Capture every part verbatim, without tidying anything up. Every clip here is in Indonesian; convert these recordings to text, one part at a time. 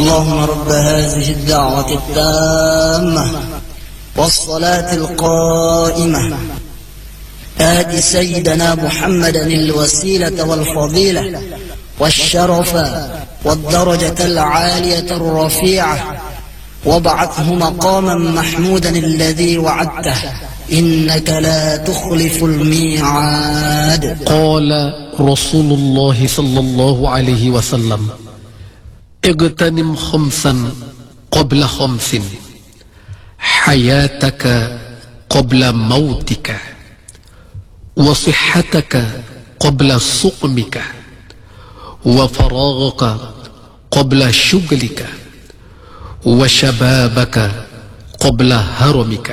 اللهم رب هذه الدعوة التامة والصلاة القائمة آت سيدنا محمدا الوسيلة والفضيلة والشرف والدرجة العالية الرفيعة وابعثه مقاما محمودا الذي وعدته إنك لا تخلف الميعاد. قال رسول الله صلى الله عليه وسلم اغتنم خمسا قبل خمس حياتك قبل موتك وصحتك قبل سقمك وفراغك قبل شغلك وشبابك قبل هرمك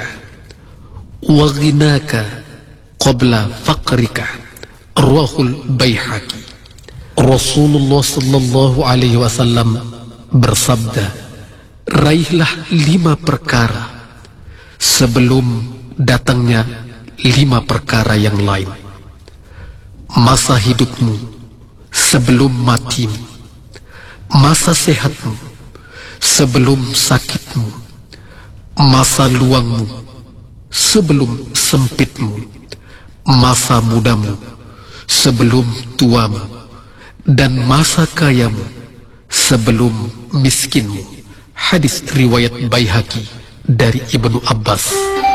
وغناك قبل فقرك. Rawahul Baihaqi. Rasulullah sallallahu alaihi wasallam bersabda, raihlah lima perkara sebelum datangnya lima perkara yang lain. Masa hidupmu sebelum matimu, masa sehatmu sebelum sakitmu, masa luangmu sebelum sempitmu, masa mudamu sebelum tuamu, dan masa kayamu sebelum miskinmu. Hadis riwayat Baihaqi dari Ibnu Abbas.